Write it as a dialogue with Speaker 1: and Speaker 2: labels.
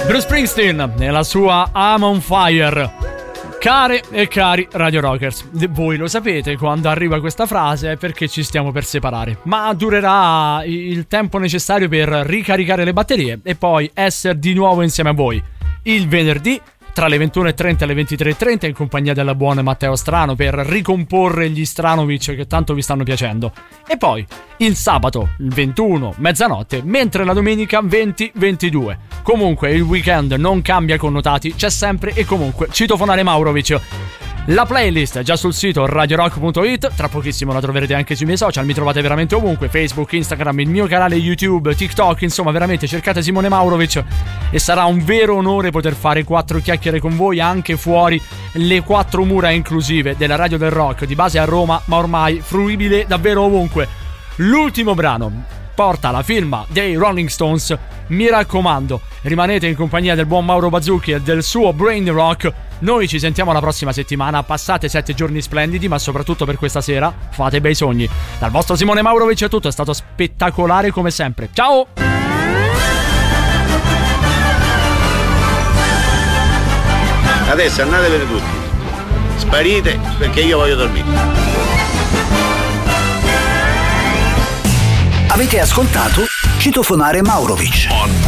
Speaker 1: Bruce Springsteen nella sua I'm on Fire. Care e cari Radio Rockers, voi lo sapete, quando arriva questa frase è perché ci stiamo per separare, ma durerà il tempo necessario per ricaricare le batterie e poi essere di nuovo insieme a voi il venerdì tra le 21:30 e le 23:30 in compagnia della buona Matteo Strano per ricomporre gli Stranovic che tanto vi stanno piacendo, e poi il sabato il 21 mezzanotte, mentre la domenica 20:22. Comunque il weekend non cambia connotati, c'è sempre e comunque Citofonare Maurovic. La playlist è già sul sito radiorock.it, tra pochissimo la troverete anche sui miei social, mi trovate veramente ovunque, Facebook, Instagram, il mio canale YouTube, TikTok, insomma veramente cercate Simone Maurovic e sarà un vero onore poter fare 4 chiacchiere con voi anche fuori le 4 mura inclusive della Radio del Rock, di base a Roma ma ormai fruibile davvero ovunque. L'ultimo brano porta la firma dei Rolling Stones, mi raccomando rimanete in compagnia del buon Mauro Bazzucchi e del suo Brain Rock. Noi ci sentiamo la prossima settimana, passate 7 giorni splendidi, ma soprattutto per questa sera fate bei sogni. Dal vostro Simone Maurovic è tutto, è stato spettacolare come sempre, ciao!
Speaker 2: Adesso andatevene tutti, sparite perché io voglio dormire.
Speaker 3: Avete ascoltato Citofonare Maurovic.